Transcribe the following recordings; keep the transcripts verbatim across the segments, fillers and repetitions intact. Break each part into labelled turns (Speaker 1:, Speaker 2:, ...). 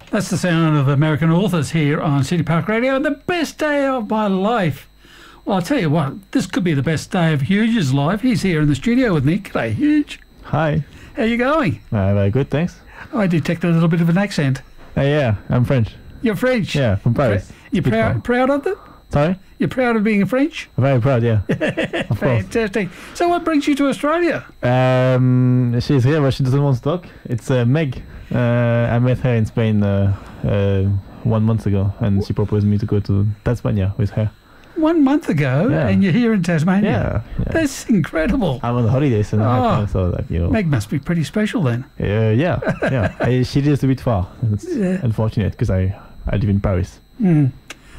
Speaker 1: That's the sound of American authors here on City Park Radio. The best day of my life. Well, I'll tell you what, this could be the best day of Hugh's life. He's here in the studio with me. G'day, Hugh.
Speaker 2: Hi.
Speaker 1: How you going?
Speaker 2: Uh, very good, thanks.
Speaker 1: I detect a little bit of an accent.
Speaker 2: Uh, yeah, I'm French.
Speaker 1: You're French?
Speaker 2: Yeah, from Paris.
Speaker 1: You're proud, proud of it?
Speaker 2: Sorry?
Speaker 1: You're proud of being French?
Speaker 2: Very proud, yeah. Of course.
Speaker 1: Fantastic. So what brings you to Australia?
Speaker 2: Um, she's here, but she doesn't want to talk. It's uh, Meg. Uh, I met her in Spain uh, uh, one month ago, and she proposed me to go to Tasmania with her.
Speaker 1: One month ago,
Speaker 2: Yeah.
Speaker 1: and you're here in Tasmania?
Speaker 2: Yeah. yeah.
Speaker 1: That's incredible.
Speaker 2: I'm on holidays, and
Speaker 1: Oh.
Speaker 2: I so that you know.
Speaker 1: Meg must be pretty special then.
Speaker 2: Uh, yeah, yeah. I, she lives a bit far. It's
Speaker 1: Yeah.
Speaker 2: unfortunate because I I live in Paris.
Speaker 1: Mm.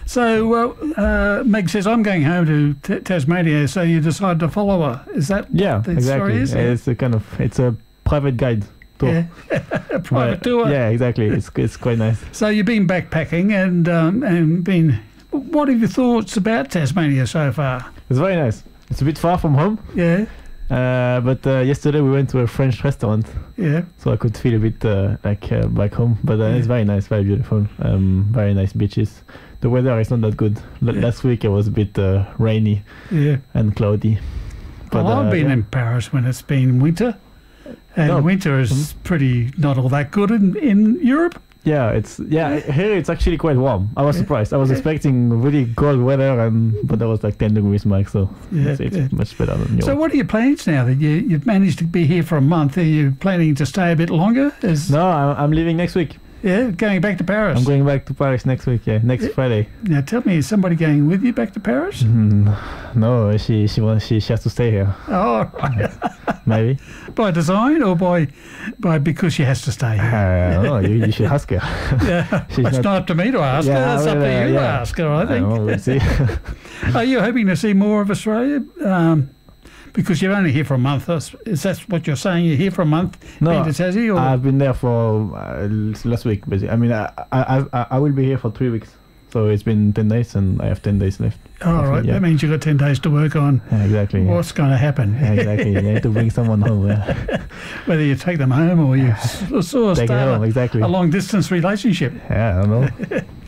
Speaker 1: So uh, uh, Meg says, I'm going home to t- Tasmania, so you decide to follow her. Is that
Speaker 2: Yeah,
Speaker 1: what the
Speaker 2: exactly.
Speaker 1: story is?
Speaker 2: Yeah, it's a kind of it's a private guide tour.
Speaker 1: Yeah. A private
Speaker 2: But-
Speaker 1: tour.
Speaker 2: Yeah, exactly. It's it's quite nice.
Speaker 1: So you've been backpacking and um, and been... What are your thoughts about Tasmania so far?
Speaker 2: It's very nice. It's a bit far from home,
Speaker 1: Yeah,
Speaker 2: uh, but uh, yesterday we went to a French restaurant,
Speaker 1: yeah.
Speaker 2: so I could feel a bit uh, like uh, back home. But uh,
Speaker 1: Yeah.
Speaker 2: it's very nice, very beautiful. Um, very nice beaches. The weather is not that good. L-
Speaker 1: Yeah.
Speaker 2: Last week it was a bit uh, rainy
Speaker 1: Yeah.
Speaker 2: and cloudy. But,
Speaker 1: Well, I've
Speaker 2: uh,
Speaker 1: been
Speaker 2: yeah.
Speaker 1: in Paris when it's been winter, and
Speaker 2: No.
Speaker 1: winter is pretty not all that good in, in Europe.
Speaker 2: Yeah, it's yeah. Here it's actually quite warm. I was
Speaker 1: Yeah.
Speaker 2: surprised. I was
Speaker 1: Yeah.
Speaker 2: expecting really cold weather, and but there was like ten degrees max, so
Speaker 1: Yeah,
Speaker 2: it's, it's
Speaker 1: yeah.
Speaker 2: much better than Europe.
Speaker 1: So what are your plans now that you, you've managed to be here for a month? Are you planning to stay a bit longer? Is,
Speaker 2: No, I'm, I'm leaving next week.
Speaker 1: Yeah, going back to Paris.
Speaker 2: I'm going back to Paris next week. Yeah, next
Speaker 1: Yeah.
Speaker 2: Friday.
Speaker 1: Now tell me, is somebody going with you back to Paris?
Speaker 2: Mm, no, she she wants she, she has to stay here.
Speaker 1: Oh, right.
Speaker 2: Maybe.
Speaker 1: By design or by by because she has to stay here?
Speaker 2: Uh, no, you, you should ask her.
Speaker 1: Yeah,
Speaker 2: she's
Speaker 1: it's
Speaker 2: not-
Speaker 1: not up to me to ask her.
Speaker 2: Yeah,
Speaker 1: It's up
Speaker 2: well,
Speaker 1: to
Speaker 2: uh,
Speaker 1: you to
Speaker 2: yeah.
Speaker 1: ask her, I
Speaker 2: I
Speaker 1: think.
Speaker 2: don't know, we'll see.
Speaker 1: Are you hoping to see more of Australia? Um, because you're only here for a month. That's- Is that what you're saying? You're here for a month,
Speaker 2: No,
Speaker 1: been to Tassie? Or?
Speaker 2: I've been there for uh, last week. Basically, I mean, I, I I I will be here for three weeks. So it's been ten days, and I have ten days left.
Speaker 1: oh, all right.
Speaker 2: yeah.
Speaker 1: That means you've got ten days to work on
Speaker 2: Yeah, exactly. Yeah.
Speaker 1: what's going to happen.
Speaker 2: Yeah, exactly. You need to bring someone home. Yeah.
Speaker 1: Whether you take them home or you s- sort of
Speaker 2: Take it
Speaker 1: start
Speaker 2: home.
Speaker 1: a,
Speaker 2: Exactly.
Speaker 1: a long-distance relationship.
Speaker 2: Yeah, I don't know.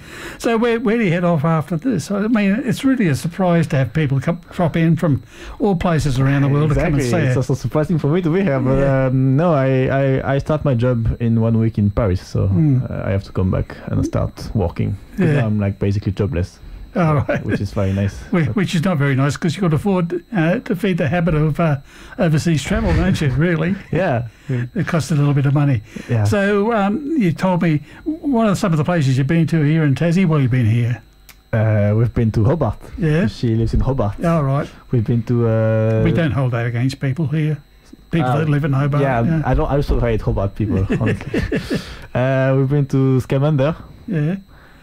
Speaker 1: So where, where do you head off after this? I mean, it's really a surprise to have people come, drop in from all places around the world
Speaker 2: exactly.
Speaker 1: to come and see
Speaker 2: It's
Speaker 1: it.
Speaker 2: also surprising for me to be here, but
Speaker 1: Yeah.
Speaker 2: um, no, I, I, I start my job in one week in Paris, so
Speaker 1: Mm.
Speaker 2: uh, I have to come back and start working. 'Cause
Speaker 1: Yeah.
Speaker 2: now I'm like basically jobless,
Speaker 1: All right.
Speaker 2: which is very nice.
Speaker 1: Whi- Which is not very nice because you've got to afford uh, to feed the habit of uh, overseas travel, don't you, really?
Speaker 2: Yeah,
Speaker 1: It costs a little bit of money.
Speaker 2: yeah.
Speaker 1: So um, you told me, what are some of the places you've been to here in Tassie while you've been here?
Speaker 2: Uh, we've been to Hobart.
Speaker 1: Yeah?
Speaker 2: She lives in Hobart.
Speaker 1: All right.
Speaker 2: We've been to. Uh,
Speaker 1: We don't hold that against people here. People
Speaker 2: Uh,
Speaker 1: that live in Hobart.
Speaker 2: Yeah, I don't. I also hate Hobart people. Honestly. uh, we've been to Scamander.
Speaker 1: Yeah.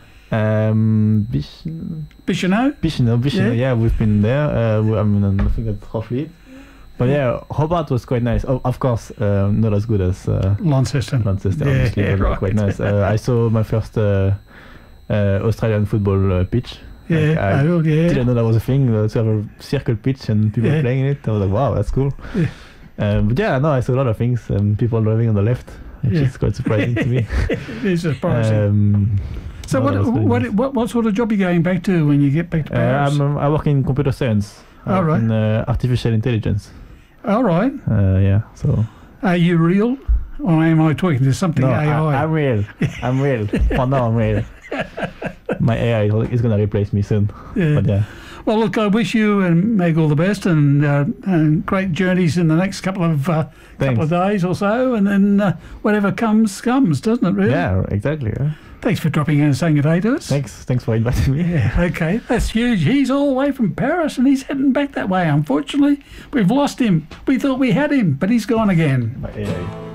Speaker 2: Um, Bish,
Speaker 1: Bichonneau?
Speaker 2: Bichino, Bichino,
Speaker 1: Yeah.
Speaker 2: yeah. we've been there. Uh, we, I mean, I think that's roughly it. But yeah, Hobart was quite nice. Oh, of course, uh, not as good as uh,
Speaker 1: Launceston.
Speaker 2: Manchester,
Speaker 1: Yeah,
Speaker 2: obviously,
Speaker 1: yeah,
Speaker 2: but
Speaker 1: right.
Speaker 2: quite nice. Uh, I saw my first uh, uh, Australian football uh, pitch.
Speaker 1: Yeah.
Speaker 2: Like, I
Speaker 1: oh, yeah.
Speaker 2: didn't know that was a thing. Uh, to have a circle pitch and people
Speaker 1: Yeah.
Speaker 2: playing in it. I was like, wow, that's cool.
Speaker 1: Yeah.
Speaker 2: Um, but yeah, no, I saw a lot of things. Um, people driving on the left, which
Speaker 1: Yeah.
Speaker 2: is quite surprising to me.
Speaker 1: It is surprising.
Speaker 2: Um,
Speaker 1: so
Speaker 2: no,
Speaker 1: what,
Speaker 2: that was very
Speaker 1: what,
Speaker 2: nice.
Speaker 1: what what sort of job are you going back to when you get back to
Speaker 2: Uh,
Speaker 1: Paris?
Speaker 2: I'm, um, I work in computer science. I
Speaker 1: Oh,
Speaker 2: work
Speaker 1: right.
Speaker 2: in uh, artificial intelligence.
Speaker 1: All right.
Speaker 2: Uh, yeah, so.
Speaker 1: Are you real? Or am I talking to something
Speaker 2: No,
Speaker 1: A I?
Speaker 2: I, I'm real. I'm real. For now, I'm real. My A I is going to replace me soon.
Speaker 1: Yeah.
Speaker 2: But yeah.
Speaker 1: Well, look, I wish you and Meg all the best, and, uh, and great journeys in the next couple of uh, couple of
Speaker 2: Thanks.
Speaker 1: days or so, and then uh, whatever comes comes, doesn't it? Really?
Speaker 2: Yeah, exactly. Yeah.
Speaker 1: Thanks for dropping in and saying good day to us.
Speaker 2: Thanks. Thanks for inviting me.
Speaker 1: Yeah, okay, that's huge. He's all the way from Paris, and he's heading back that way. Unfortunately, we've lost him. We thought we had him, but he's gone again.
Speaker 2: My A I.